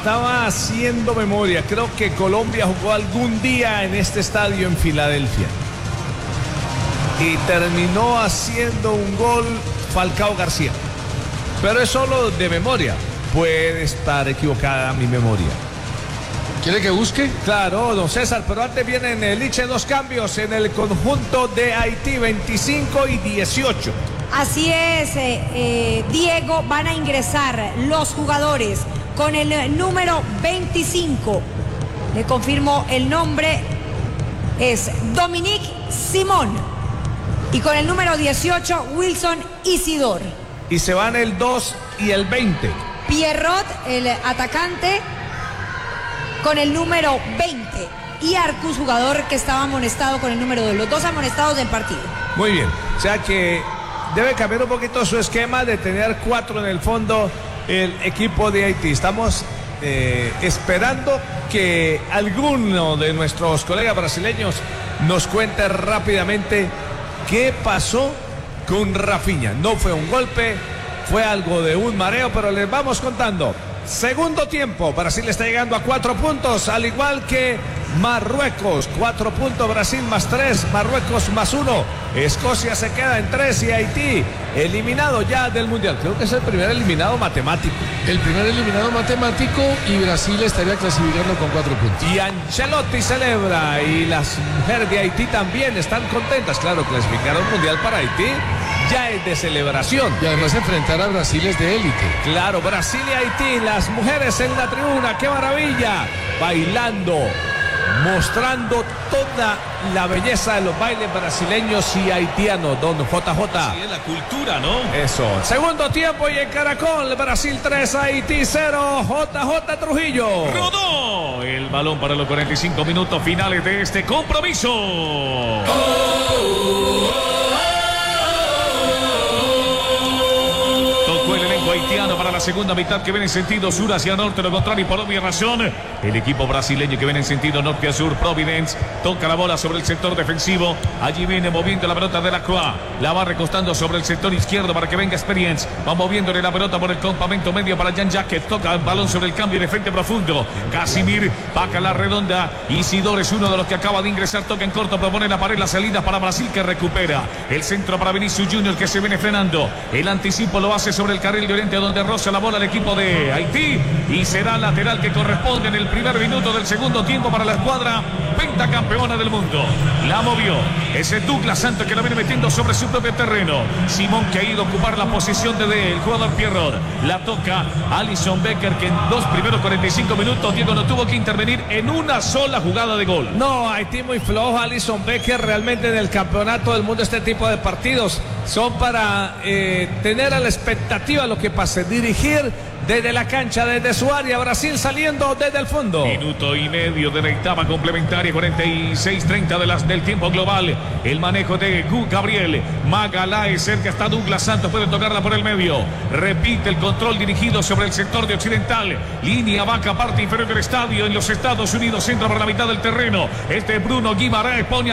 estaba haciendo memoria. Creo que Colombia jugó algún día en este estadio en Filadelfia. Y terminó haciendo un gol Falcao García. Pero es solo de memoria. Puede estar equivocada mi memoria. ¿Quiere que busque? Claro, don César, pero antes vienen Liche 2 cambios en el conjunto de Haití, 25 y 18. Así es, Diego, van a ingresar los jugadores con el número 25. Le confirmo el nombre, es Dominique Simón. Y con el número 18, Wilson Isidor. Y se van el 2 y el 20. Pierrot, el atacante, con el número 20. Y Arcus, jugador que estaba amonestado con el número 2. Los dos amonestados del partido. Muy bien, o sea que debe cambiar un poquito su esquema de tener 4 en el fondo el equipo de Haití. Estamos esperando que alguno de nuestros colegas brasileños nos cuente rápidamente qué pasó con Rafinha. No fue un golpe, fue algo de un mareo, pero les vamos contando. Segundo tiempo, Brasil está llegando a 4 puntos, al igual que Marruecos. 4 puntos, Brasil más 3, Marruecos más 1. Escocia se queda en 3 y Haití eliminado ya del Mundial. Creo que es el primer eliminado matemático. El primer eliminado matemático, y Brasil estaría clasificando con 4 puntos. Y Ancelotti celebra, y las mujeres de Haití también están contentas. Claro, clasificar al Mundial para Haití ya es de celebración. Y además enfrentar a Brasil es de élite. Claro, Brasil y Haití, las mujeres en la tribuna, qué maravilla, bailando, mostrando toda la belleza de los bailes brasileños y haitianos, don JJ. Sí, es la cultura, ¿no? Eso. Segundo tiempo y en Caracol, Brasil 3, Haití 0, JJ Trujillo. Rodó el balón para los 45 minutos finales de este compromiso. Haitiano para la segunda mitad, que viene en sentido sur hacia norte, lo contrario por obvia razón. El equipo brasileño que viene en sentido norte a sur, Providence, toca la bola sobre el sector defensivo. Allí viene moviendo la pelota de la Croix, la va recostando sobre el sector izquierdo para que venga Experience. Va moviéndole la pelota por el campamento medio para Jan Jacket, toca el balón sobre el cambio de frente profundo. Casimir, vaca la redonda. Isidor es uno de los que acaba de ingresar, toca en corto, propone la pared, la salida para Brasil, que recupera. El centro para Vinicius Junior, que se viene frenando. El anticipo lo hace sobre el carril de oriente, donde roza la bola el equipo de Haití, y será lateral que corresponde en el primer minuto del segundo tiempo para la escuadra pentacampeona del mundo. La movió ese Douglas Santos, que la viene metiendo sobre su propio terreno. Simón, que ha ido a ocupar la posición el jugador Pierrot. La toca Alison Becker, que en los primeros 45 minutos Diego no tuvo que intervenir en una sola jugada de gol. No, Haití muy flojo. Alison Becker, realmente en el campeonato del mundo este tipo de partidos son para tener a la expectativa lo que pase, dirigir desde la cancha, desde su área. Brasil saliendo desde el fondo. Minuto y medio de la etapa complementaria, 46-30 del tiempo global. El manejo de Gu Gabriel. Magaláes, cerca está Douglas Santos, puede tocarla por el medio. Repite el control dirigido sobre el sector de occidental. Línea vaca, parte inferior del estadio en los Estados Unidos. Centro por la mitad del terreno. Bruno Guimaraes pone